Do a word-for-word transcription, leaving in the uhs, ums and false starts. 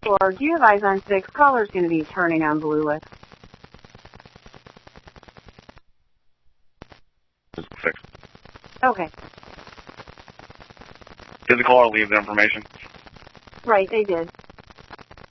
four, do you have eyes on six? Caller's going to be turning on blue list. Six. Okay. Did the caller leave the information? Right, they did.